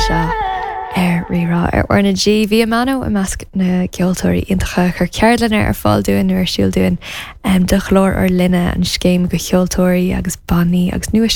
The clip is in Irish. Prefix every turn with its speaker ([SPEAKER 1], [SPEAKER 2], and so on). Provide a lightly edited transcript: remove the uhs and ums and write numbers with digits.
[SPEAKER 1] seo rirá ar orna G bhí mano I measc na ceoltóirí intacha chu cearlanna ar fáilúin nuair siúlúin do chlór ar linne an scéim go cheoltóirí agus bannaí agus nua